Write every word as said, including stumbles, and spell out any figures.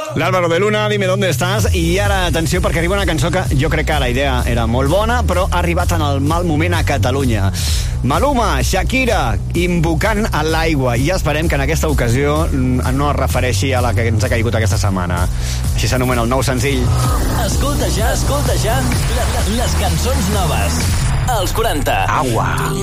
L'Álvaro de Luna, Dime dónde estás. I ara, atenció, perquè arriba una cançó que jo crec que la idea era molt bona, però ha arribat en el mal moment a Catalunya. Maluma, Shakira, invocant a l'aigua. I esperem que en aquesta ocasió no es refereixi a la que ens ha caigut aquesta setmana. Així s'anomena el nou senzill. Escolta ja, escolta ja les, les cançons noves. Els quaranta. Agua.